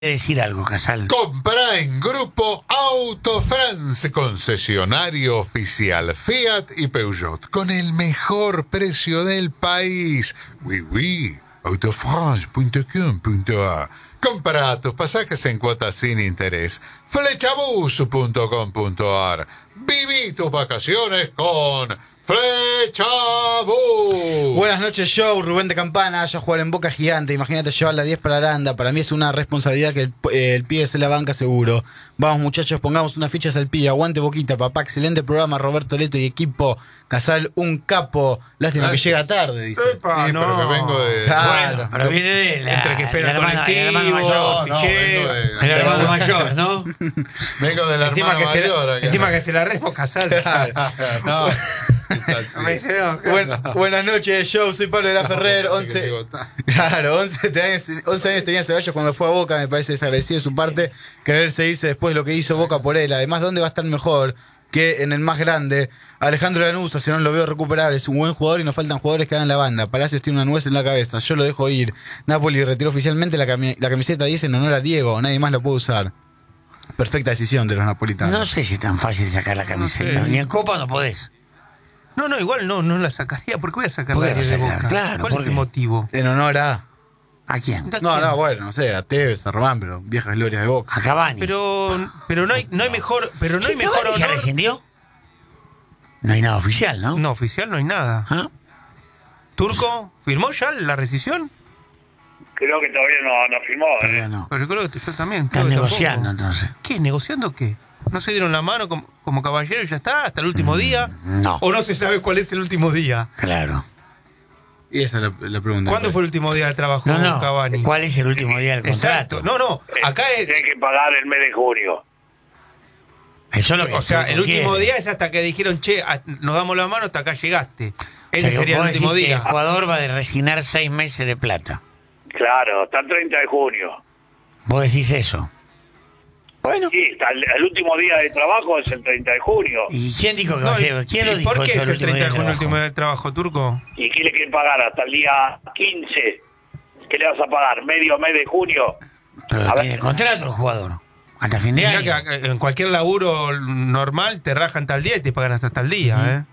decir algo, Casal. Compra en Grupo Auto France, concesionario oficial Fiat y Peugeot, con el mejor precio del país. Oui, autofrance.com.ar. Compra tus pasajes en cuotas sin interés. Flechabus.com.ar. Viví tus vacaciones con Flechabus. Buenas noches, show. Rubén de Campana, ya jugar en Boca Gigante. Imagínate llevar la 10 para Aranda. Para mí es una responsabilidad que el pibe se la banca seguro. Vamos, muchachos, pongamos unas fichas al pibe. Aguante Boquita, papá. Excelente programa, Roberto Leto y equipo. Casal, un capo. Lástima que llega tarde, dice. Epa, sí, no. Pero que vengo de... Claro, bueno, pero viene de la... Entre que espera el colectivo, el hermano mayor, ¿no? Vengo del hermano mayor. Encima que se la respo Casal. No. Buenas noches, show. Soy Pablo de la Ferrer. 11 años tenía Ceballos cuando fue a Boca. Me parece desagradecido de su parte querer seguirse después de lo que hizo Boca por él. Además, ¿dónde va a estar mejor que en el más grande? Alejandro Lanús, si no lo veo recuperable, es un buen jugador y nos faltan jugadores que hagan la banda. Palacios tiene una nuez en la cabeza, yo lo dejo ir. Napoli retiró oficialmente la camiseta 10 en honor a Diego, nadie más lo puede usar. Perfecta decisión de los napolitanos. No sé si es tan fácil sacar la camiseta. No sé. Ni en Copa no podés. No, igual no la sacaría. ¿Por qué voy a sacar ¿Por la qué de la sacar? Boca? Claro, ¿Cuál ¿por es qué? el motivo? En honor a... ¿A quién? No, bueno, no sé, a Tevez, a Román, pero viejas glorias de Boca. A Cavani. Pero no hay mejor, ¿Cavani ya honor. rescindió? No hay nada oficial, ¿no? No, oficial no hay nada. ¿Ah? ¿Turco firmó ya la rescisión? Creo que todavía no firmó. Todavía no. Pero yo creo que yo también. Están creo que negociando, tampoco. entonces. ¿Qué? ¿Negociando qué? ¿No se dieron la mano como caballeros y ya está? ¿Hasta el último día? No. ¿O no se sabe cuál es el último día? Claro. Y esa es la pregunta. ¿Cuándo fue el último día de trabajo No, con no. Cavani? ¿Cuál es el último día del contrato? Exacto. No. Acá es... Tiene que pagar el mes de junio. Eso es lo que O sea, el último quiere. día es hasta que dijeron, che, nos damos la mano, hasta acá llegaste. Ese O sea, sería el vos último decís que día. El jugador va a resignar 6 meses de plata. Claro, hasta el 30 de junio. Vos decís eso. Bueno. Sí, el último día de trabajo es el 30 de junio. ¿Y quién dijo que va a No, ser? ¿Quién lo ¿y dijo ¿Por qué eso es el 30 de junio el trabajo? último día de trabajo, Turco? ¿Y qué le quieren pagar hasta el día 15? ¿Qué le vas a pagar? ¿Medio mes de junio? Pero A ver. tiene contrato el jugador. Hasta fin de Mirá año. que en cualquier laburo normal te rajan tal día y te pagan hasta tal día,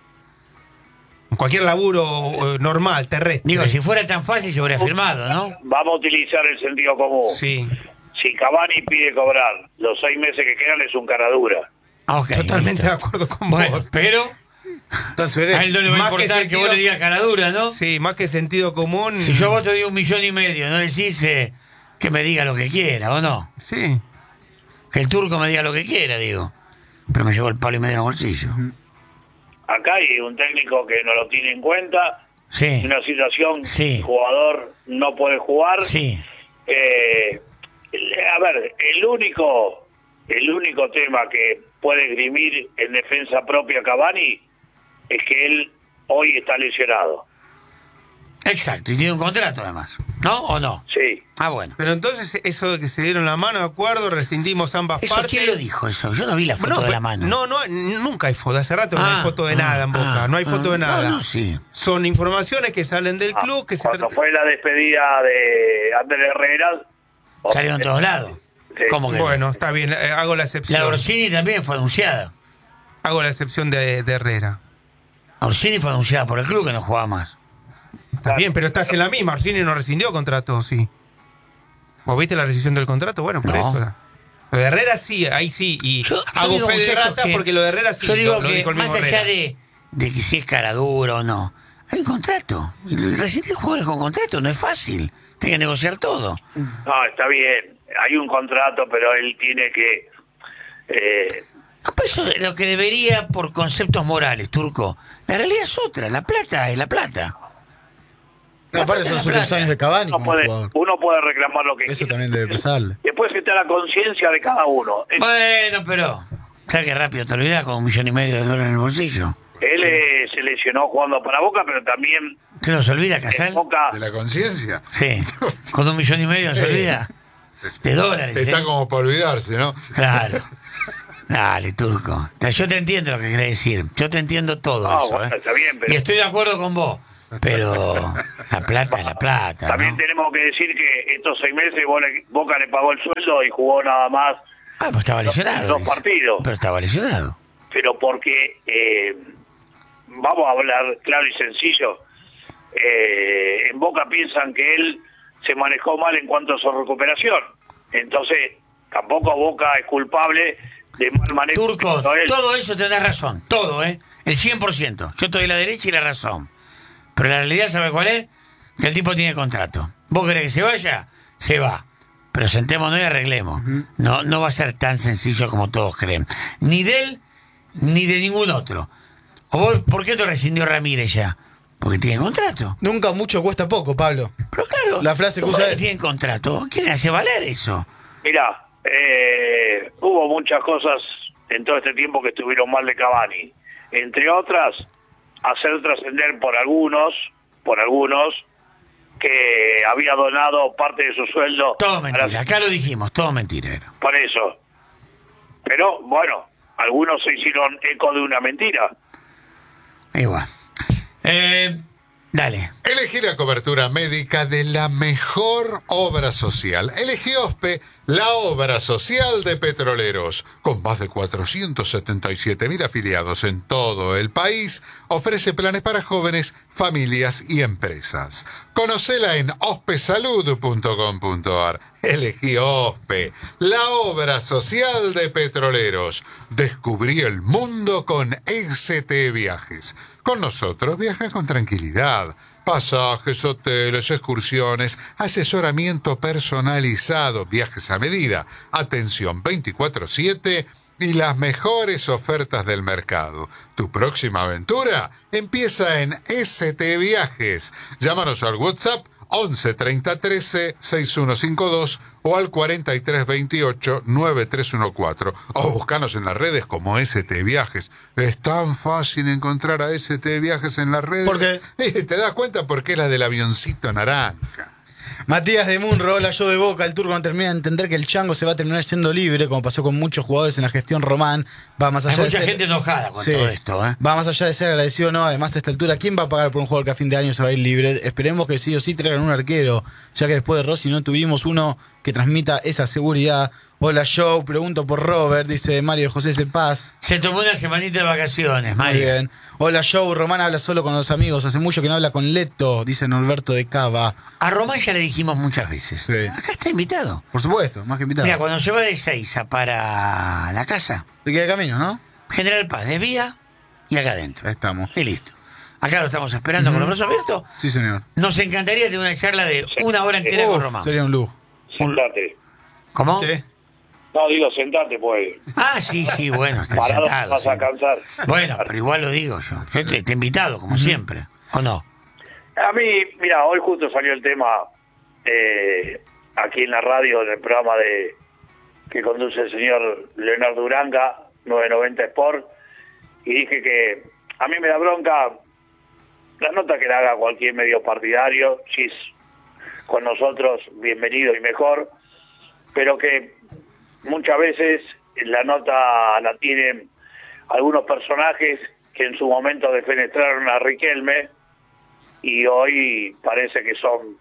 En cualquier laburo normal, terrestre. Digo, si fuera tan fácil se habría firmado, ¿no? Vamos a utilizar el sentido común. Sí, Si Cavani pide cobrar los 6 meses que quedan, es un caradura. Ok, totalmente de listo. acuerdo con Bueno, vos. pero a él no le va a Más que importar que, vos sentido- le digas cara dura, ¿no? Sí, más que sentido común. Si yo a vos te doy 1,5 millones, no decís que me diga lo que quiera, ¿o no? Sí. Que el turco me diga lo que quiera, digo. Pero me llevó el palo y medio en el bolsillo. Acá hay un técnico que no lo tiene en cuenta. Sí, Una situación, Sí. el jugador no puede jugar. sí. A ver, el único tema que puede esgrimir en defensa propia Cavani es que él hoy está lesionado. Exacto, y tiene un contrato además. ¿No o no? Sí. Ah, bueno. Pero entonces, eso de que se dieron la mano, de acuerdo, rescindimos ambas ¿Eso partes. quién lo dijo eso? Yo no vi la foto No, de la pero- mano. No, nunca hay foto. Hace rato no hay foto de nada en Boca. No hay foto de nada. No, sí. Son informaciones que salen del club, que se Cuando fue la despedida de Ander Herrera... Salieron en todos lados. Sí. ¿Cómo que no? Bueno, está bien, hago la excepción. La Orsini también fue anunciada. Hago la excepción de Herrera. Orsini fue anunciada por el club que no jugaba más. Está bien, pero estás en la misma. Orsini no rescindió contrato, sí. ¿Vos viste la rescisión del contrato? Bueno, por No. eso. Lo de Herrera sí, ahí sí. Y Yo hago digo, fe de muchachos, rata que- porque lo de Herrera sí yo digo lo que dijo el más mismo allá Herrera. de que si es cara dura o no, hay un contrato. Y rescindir jugadores con contrato no es fácil. Tiene que negociar todo. No, está bien. Hay un contrato, pero él tiene que... No, pero eso es lo que debería por conceptos morales, Turco. La realidad es otra. La plata es la plata. No, aparte son los últimos años de Cavani como jugador. uno puede reclamar lo que Eso quiera. también debe pesarle. Después está la conciencia de cada uno. Bueno, pero... ¿Sabes qué rápido te olvidás con $1,5 millones en el bolsillo? Él se lesionó jugando para Boca, pero también ¿Qué no se olvida, en Casal? Boca... ¿De la conciencia? Sí. Con $1,5 millones no se olvida. De dólares, Está ¿eh? como para olvidarse, ¿no? Claro. Dale, Turco. Yo te entiendo lo que querés decir. Yo te entiendo todo No, eso, bueno, ¿eh? está bien, pero... Y estoy de acuerdo con vos. pero la plata es la plata, También ¿no? tenemos que decir que estos 6 meses Boca le pagó el sueldo y jugó nada más Ah, pues estaba lesionado. 2 dice. partidos. Pero estaba lesionado. Pero porque, vamos a hablar claro y sencillo, en Boca piensan que él se manejó mal en cuanto a su recuperación. Entonces, tampoco Boca es culpable de mal manejo. Turco, de él. todo eso tenés razón, todo, el 100%. Yo te doy la derecha y la razón. Pero la realidad, ¿sabe cuál es? Que el tipo tiene contrato. ¿Vos querés que se vaya? Se va. Pero sentémonos y arreglemos. No va a ser tan sencillo como todos creen. Ni de él, ni de ningún otro. ¿O vos, por qué te rescindió Ramírez ya? Porque tiene contrato. Nunca mucho cuesta poco, Pablo. Pero claro, La frase que los usa jugadores él. tienen contrato. ¿Quién hace valer eso? Mirá, hubo muchas cosas en todo este tiempo que estuvieron mal de Cavani. Entre otras, hacer trascender por algunos, que había donado parte de su sueldo. Todo a mentira. la- Acá lo dijimos, todo mentira era. Por eso. Pero, bueno, algunos se hicieron eco de una mentira. Igual. Dale. Elegí la cobertura médica de la mejor obra social. Elegí OSPE, la obra social de Petroleros. Con más de 477.000 afiliados en todo el país, ofrece planes para jóvenes, familias y empresas. Conocela en ospesalud.com.ar. Elegí OSPE, la obra social de Petroleros. Descubrí el mundo con ST Viajes. Con nosotros viaja con tranquilidad. Pasajes, hoteles, excursiones, asesoramiento personalizado, viajes a medida, atención 24/7 y las mejores ofertas del mercado. Tu próxima aventura empieza en ST Viajes. Llámanos al WhatsApp 11 30 13 6152 o al 43 28 9314 o buscanos en las redes como ST Viajes. Es tan fácil encontrar a ST Viajes en las redes. ¿Por qué? ¿Te das cuenta por qué es la del avioncito naranja? Matías de Munro, hola, yo de Boca. El Turco no termina de entender que el Chango se va a terminar yendo libre, como pasó con muchos jugadores en la gestión Román. Va más Hay allá mucha de ser... gente enojada con Sí. todo esto, ¿eh? Va más allá de ser agradecido o no. Además, a esta altura, ¿quién va a pagar por un jugador que a fin de año se va a ir libre? Esperemos que sí o sí traigan un arquero, ya que después de Rossi no tuvimos uno que transmita esa seguridad. Hola, Joe, pregunto por Robert, dice Mario José de Paz. Se tomó una semanita de vacaciones, Muy Mario. bien. Hola, Joe, Román habla solo con los amigos. Hace mucho que no habla con Leto, dice Norberto de Cava. A Román ya le dijimos muchas veces. Sí. Acá está invitado. Por supuesto, más que invitado. Mira, cuando se va de Seiza para la casa, Le queda camino, ¿no? General Paz desvía y acá adentro. Ahí estamos. Y listo. Acá lo estamos esperando con los brazos abiertos. Sí, señor. Nos encantaría tener una charla de una hora entera con Uf, Román. sería un lujo. Sentate. ¿Cómo? ¿Qué? No, digo, sentate, pues. Ah, sí, bueno, está Parado sentado. vas a sí. cansar. Bueno, pero igual lo digo yo. Yo te he invitado, como siempre. ¿O no? A mí, mira, hoy justo salió el tema aquí en la radio, en el programa que conduce el señor Leonardo Uranga, 990 Sport, y dije que a mí me da bronca la nota que le haga cualquier medio partidario, si es con nosotros, bienvenido y mejor, pero que muchas veces la nota la tienen algunos personajes que en su momento defenestraron a Riquelme y hoy parece que son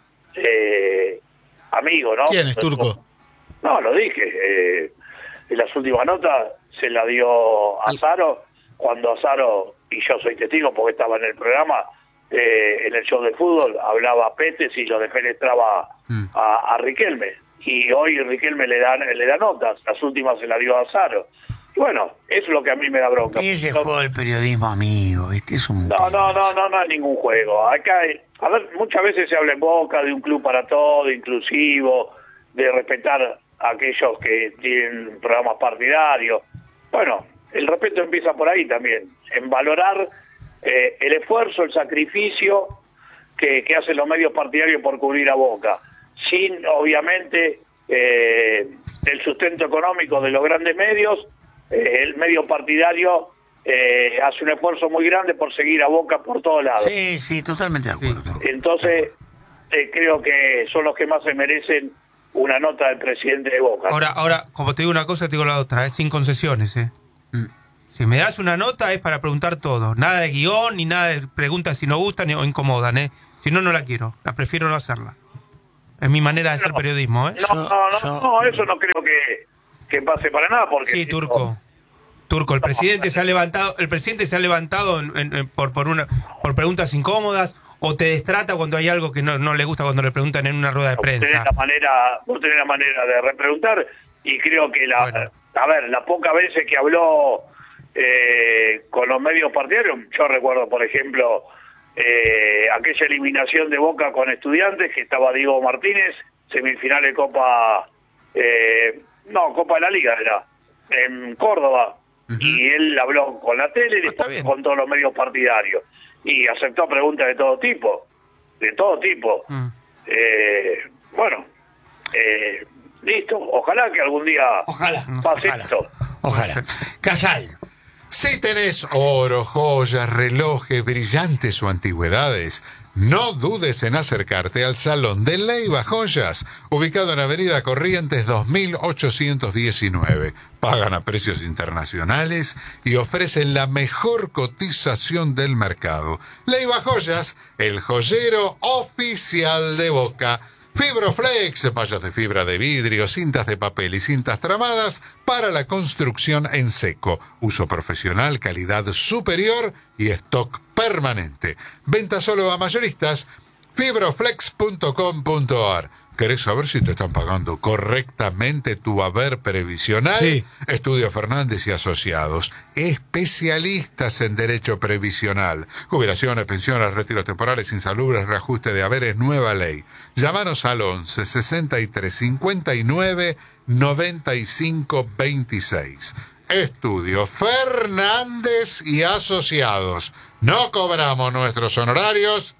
amigos, ¿no? ¿Quién es, Turco? No, lo dije. En las últimas notas se la dio a Azaro, cuando Azaro, y yo soy testigo porque estaba en el programa, en el show de fútbol, hablaba Petes y lo defenestraba a Riquelme. Y hoy Riquelme le da notas, las últimas se la dio a Azaro. Y bueno, eso es lo que a mí me da bronca. Ese juego del periodismo amigo, ¿viste? Es un... No es ningún juego. Acá, a ver, muchas veces se habla en Boca de un club para todo, inclusivo, de respetar a aquellos que tienen programas partidarios. Bueno, el respeto empieza por ahí también, en valorar el esfuerzo, el sacrificio que hacen los medios partidarios por cubrir a Boca, sin, obviamente, el sustento económico de los grandes medios. El medio partidario hace un esfuerzo muy grande por seguir a Boca por todos lados. Sí, totalmente de acuerdo. Turco. Entonces, creo que son los que más se merecen una nota del presidente de Boca. Ahora, como te digo una cosa, te digo la otra, sin concesiones, Si me das una nota es para preguntar todo. Nada de guión, ni nada de preguntas si no gustan o incomodan, ¿eh? Si no, no la quiero. La prefiero no hacerla. Es mi manera de hacer periodismo, ¿eh? No, eso no creo que pase para nada, porque... Sí, Turco, el presidente se ha levantado, por preguntas incómodas, o te destrata cuando hay algo que no le gusta cuando le preguntan en una rueda de prensa. Vos tenés la manera de repreguntar, y creo que las pocas veces que habló con los medios partidarios, yo recuerdo, por ejemplo, aquella eliminación de Boca con Estudiantes, que estaba Diego Martínez, semifinal de Copa de la Liga era, en Córdoba, y él habló con la tele y después con todos los medios partidarios, y aceptó preguntas de todo tipo, listo, ojalá que algún día pase esto. Ojalá. Casal. Si tenés oro, joyas, relojes, brillantes o antigüedades, no dudes en acercarte al Salón de Leiva Joyas, ubicado en Avenida Corrientes 2819. Pagan a precios internacionales y ofrecen la mejor cotización del mercado. Leiva Joyas, el joyero oficial de Boca. Fibroflex, mallas de fibra de vidrio, cintas de papel y cintas tramadas para la construcción en seco. Uso profesional, calidad superior y stock permanente. Venta solo a mayoristas. Fibroflex.com.ar. ¿Querés saber si te están pagando correctamente tu haber previsional? Sí. Estudio Fernández y Asociados, especialistas en derecho previsional, jubilaciones, pensiones, retiros temporales, insalubres, reajuste de haberes, nueva ley. Llámanos al 11 63 59 95 26. Estudio Fernández y Asociados. No cobramos nuestros honorarios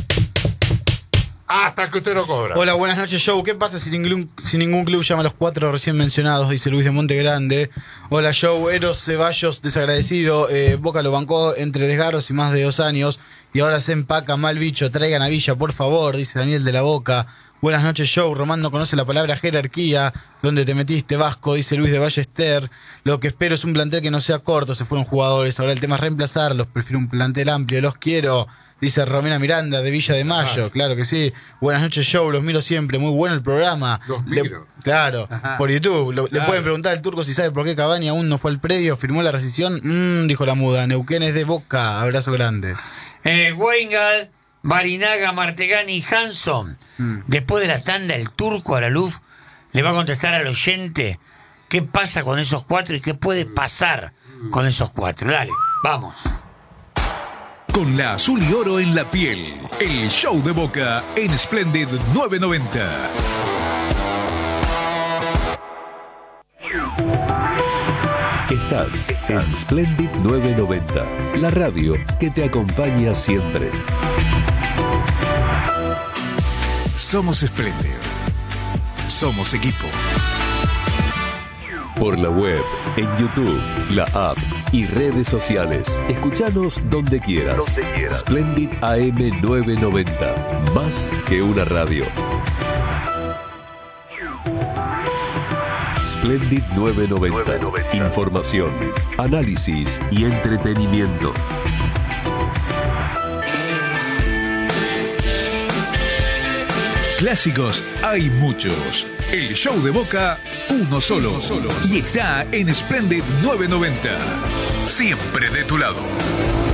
hasta que usted lo cobra. Hola, buenas noches, Joe. ¿Qué pasa si ningún club llama a los 4 recién mencionados? Dice Luis de Montegrande. Hola, Joe. Eros Ceballos, desagradecido. Boca lo bancó entre desgarros y más de 2 años. Y ahora se empaca mal bicho. Traigan a Villa, por favor, dice Daniel de la Boca. Buenas noches, Joe. Román no conoce la palabra jerarquía. ¿Dónde te metiste, Vasco? Dice Luis de Ballester. Lo que espero es un plantel que no sea corto. Se fueron jugadores. Ahora el tema es reemplazarlos. Prefiero un plantel amplio. Los quiero. Dice Romina Miranda de Villa de Mayo. Claro que sí. Buenas noches, Joe. Los miro siempre. Muy bueno el programa. Los miro. Claro. Ajá. Por YouTube. Le Claro. pueden preguntar al Turco si sabe por qué Cavani aún no fue al predio. Firmó la rescisión. Dijo la muda. Neuquén es de Boca. Abrazo grande. Weingall, Barinaga, Martegani y Hanson. Después de la tanda, el Turco a la luz le va a contestar al oyente qué pasa con esos 4 y qué puede pasar con esos 4. Dale, vamos. Con la azul y oro en la piel, el show de Boca en Splendid 990. Estás en Splendid 990, la radio que te acompaña siempre. Somos Splendid. Somos equipo. Por la web, en YouTube, la app y redes sociales. Escuchanos donde quieras. Splendid AM 990, más que una radio. Splendid 990. Información, análisis y entretenimiento. Clásicos hay muchos. El show de Boca, uno solo. Y está en Splendid 990. Siempre de tu lado.